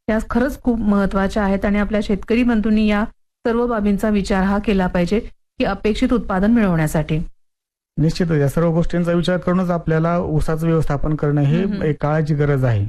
या खरंच खूप महत्वाच्या आहेत आणि आपल्या शेतकरी बंधूंनी या सर्व बाबींचा विचार हा केला पाहिजे की अपेक्षित उत्पादन मिळवण्यासाठी. निश्चितच या सर्व गोष्टींचा विचार करूनच आपल्याला ऊसाचं व्यवस्थापन करणं हे एक काळाची गरज आहे.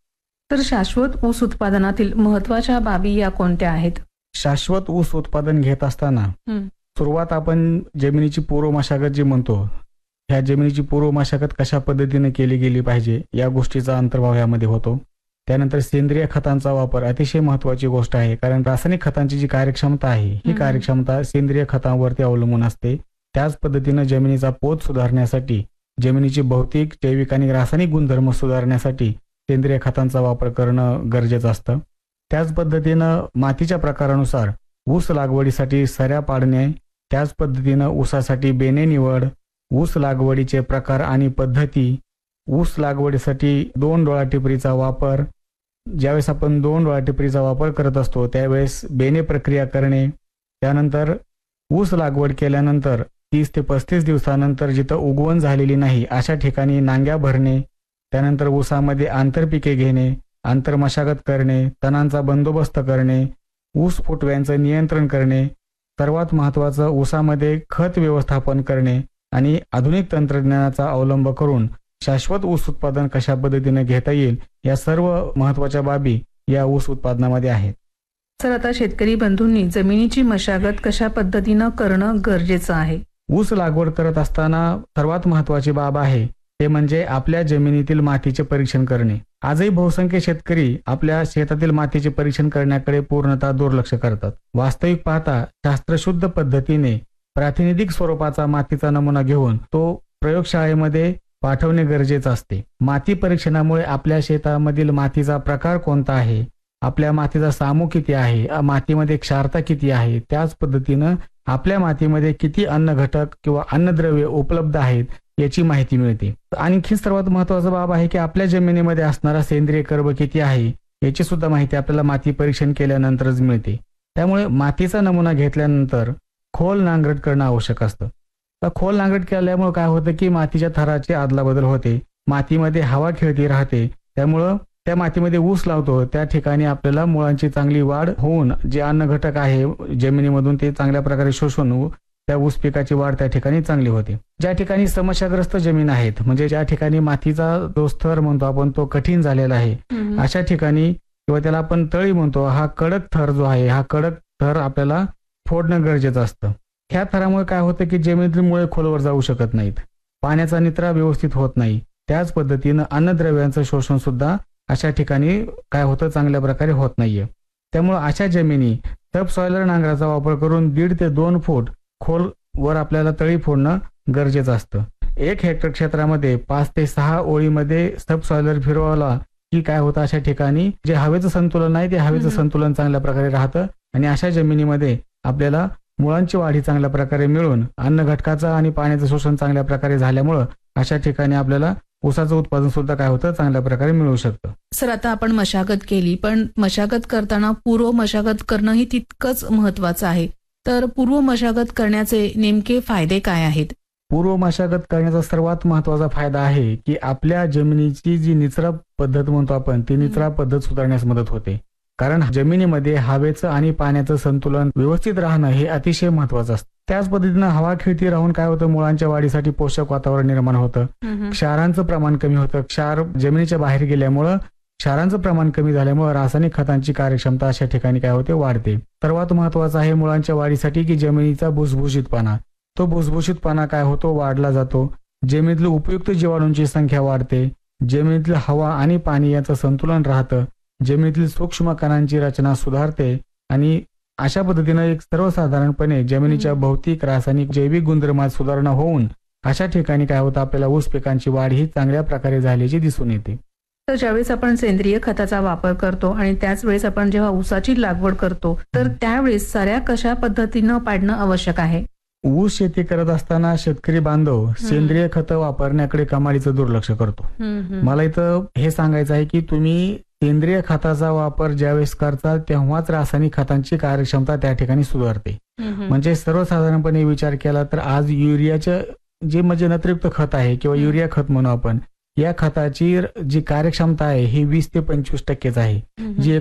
तर शाश्वत ऊस उत्पादनातील महत्वाच्या बाबी या कोणत्या आहेत? शाश्वत ऊस उत्पादन घेत असताना सुरुवात आपण जमिनीची पूर्व मशागत जी म्हणतो, ह्या जमिनीची पूर्व मशागत कशा पद्धतीने केली गेली पाहिजे या गोष्टीचा अंतर्भाव यामध्ये होतो. त्यानंतर सेंद्रिय खतांचा वापर अतिशय महत्वाची गोष्ट आहे, कारण रासायनिक खतांची जी कार्यक्षमता आहे ही कार्यक्षमता सेंद्रिय खतांवरती अवलंबून असते. त्याच पद्धतीनं जमिनीचा पोत सुधारण्यासाठी, जमिनीची भौतिक, जैविक आणि रासायनिक गुणधर्म सुधारण्यासाठी सेंद्रिय खतांचा वापर करणं गरजेचं असतं. त्याच पद्धतीनं मातीच्या प्रकारानुसार ऊस लागवडीसाठी सऱ्या पाडणे, त्याच पद्धतीनं ऊसासाठी बेने निवड, ऊस लागवडीचे प्रकार आणि पद्धती, ऊस लागवडीसाठी 2 डोळा टिपरीचा वापर, ज्यावेळेस आपण 2 डोळा टिपरीचा वापर करत असतो त्यावेळेस बेने प्रक्रिया करणे, त्यानंतर ऊस लागवड केल्यानंतर 30 ते 35 दिवसानंतर जिथं उगवण झालेली नाही अशा ठिकाणी नांग्या भरणे, त्यानंतर ऊसामध्ये आंतरपिके घेणे, आंतरमशागत करणे, तणांचा बंदोबस्त करणे, ऊस फुटव्यांचं नियंत्रण करणे, सर्वात महत्त्वाचं ऊसामध्ये खत व्यवस्थापन करणे आणि आधुनिक तंत्रज्ञानाचा अवलंब करून शाश्वत ऊस उत्पादन कशा पद्धतीने घेता येईल या सर्व महत्त्वाच्या बाबी या ऊस उत्पादनामध्ये आहेत. सर, आता शेतकरी बंधूंनी जमिनीची मशागत कशा पद्धतीनं करणं गरजेचं आहे? ऊस लागवड करत असताना सर्वात महत्त्वाची बाब आहे ते म्हणजे आपल्या जमिनीतील मातीचे परीक्षण करणे. आजही बहुसंख्य शेतकरी आपल्या शेतातील मातीचे परीक्षण करण्याकडे पूर्णतः दुर्लक्ष करतात. वास्तविक पाहता शास्त्रशुद्ध पद्धतीने प्रातिनिधिक स्वरूपाचा मातीचा नमुना घेऊन तो प्रयोगशाळेमध्ये पाठवणे गरजेचे असते. माती परीक्षणामुळे आपल्या शेतामधील मातीचा प्रकार कोणता आहे, आपल्या मातीचा सामू किती आहे, मातीमध्ये क्षारता किती आहे, त्याच पद्धतीनं आपल्या मातीमध्ये किती अन्न घटक किंवा अन्नद्रव्य उपलब्ध आहेत याची माहिती मिळते. आणखी सर्वात महत्त्वाचा बाब आहे की आपल्या जमिनीमध्ये असणारा सेंद्रिय कर्ब किती आहे याची सुद्धा माहिती आपल्याला माती परीक्षण केल्यानंतरच मिळते. त्यामुळे मातीचा नमुना घेतल्यानंतर खोल नांगरट करणं आवश्यक असतं. तर खोल नांगरट केल्यामुळे काय होतं की मातीच्या थराची आदलाबदल होते, मातीमध्ये हवा खेळती राहते, त्यामुळं त्या मातीमध्ये ऊस लावतो त्या ठिकाणी आपल्याला मुळांची चांगली वाढ होऊन जे अन्न घटक आहे जमिनीमधून ते चांगल्या प्रकारे शोषून त्या ऊस पिकाची वाढ त्या ठिकाणी चांगली होते. ज्या ठिकाणी समस्याग्रस्त जमीन आहेत, म्हणजे ज्या ठिकाणी मातीचा जो स्तर म्हणतो आपण तो कठीण झालेला आहे, अशा ठिकाणी किंवा त्याला आपण तळी म्हणतो, हा कडक थर जो आहे हा कडक थर आपल्याला फोडणं गरजेचं असतं. ह्या थरामुळे काय होतं की जमिनीतील मुळे खोलवर जाऊ शकत नाहीत, पाण्याचा निचरा व्यवस्थित होत नाही, त्याच पद्धतीनं अन्नद्रव्यांचं शोषण सुद्धा अशा ठिकाणी काय होतं चांगल्या प्रकारे होत नाहीये. त्यामुळे अशा जमिनी सबसॉइलर नांगराचा वापर करून 1.5 ते 2 फूट खोल वर आपल्याला तळी फोडणं गरजेचं असतं. 1 हेक्टर क्षेत्रामध्ये 5 ते 6 ओळीमध्ये सबसॉइलर फिरवला की काय होतं अशा ठिकाणी जे हवेचं संतुलन आहे ते हवेचं संतुलन चांगल्या प्रकारे राहतं आणि अशा जमिनीमध्ये आपल्याला मुळांची वाढी चांगल्या प्रकारे मिळून अन्न घटकाचं आणि पाण्याचं शोषण चांगल्या प्रकारे झाल्यामुळं अशा ठिकाणी आपल्याला ऊसाचं उत्पादन सुद्धा काय होतं चांगल्या प्रकारे मिळू शकतं. सर, आता आपण मशागत केली, पण मशागत करताना पूर्व मशागत करणं ही तितकंच महत्वाचं आहे. तर पूर्व मशागत करण्याचे नेमके फायदे काय आहेत? पूर्व मशागत करण्याचा सर्वात महत्वाचा फायदा आहे की आपल्या जमिनीची जी निचरा पद्धत म्हणतो आपण ती निचरा पद्धत सुधारण्यास मदत होते. कारण जमिनीमध्ये हवेचं आणि पाण्याचं संतुलन व्यवस्थित राहणं हे अतिशय महत्वाचं असतं. त्याच पद्धतीनं हवा खेळती राहून काय होतं मुळांच्या वाढीसाठी पोषक वातावरण निर्माण होतं, क्षारांचं प्रमाण कमी होतं, क्षार जमिनीच्या बाहेर गेल्यामुळं क्षारांचं प्रमाण कमी झाल्यामुळे रासायनिक खतांची कार्यक्षमता अशा ठिकाणी काय होते वाढते. सर्वात महत्वाचं आहे मुळांच्या वाढीसाठी की जमिनीचा भुसभुशीतपणा, तो भुसभुशीतपणा काय होतो वाढला जातो, जमिनीतील उपयुक्त जीवाणूंची संख्या वाढते, जमिनीतील हवा आणि पाणी याचं संतुलन राहतं, जमिनीतील सूक्ष्म कणांची रचना सुधारते आणि अशा पद्धतीनं एक सर्वसाधारणपणे जमिनीच्या भौतिक, रासायनिक, जैविक गुणधर्मात सुधारणा होऊन अशा ठिकाणी काय होतं आपल्याला ऊस पिकांची वाढ ही चांगल्या प्रकारे झाल्याची दिसून येते. तर ज्यावेळेस आपण सेंद्रिय खताचा वापर करतो आणि त्याच वेळेस आपण जेव्हा ऊसाची लागवड करतो तर त्यावेळेस साऱ्या कशा पद्धतीनं पाडणं आवश्यक आहे? ऊस शेती करत असताना शेतकरी बांधव सेंद्रिय खतं वापरण्याकडे कमालीचं दुर्लक्ष करतो. मला इथं हे सांगायचं आहे की तुम्ही सेंद्रिय खताचा वापर ज्यावेळेस करता तेव्हाच रासायनिक खतांची कार्यक्षमता त्या ठिकाणी सुधारते. म्हणजे सर्वसाधारणपणे विचार केला तर आज युरियाचं जे म्हणजे नत्रयुक्त खत आहे किंवा युरिया खत म्हणू आपण, या खताची जी कार्यक्षमता आहे ही 20 ते 25% आहे, जी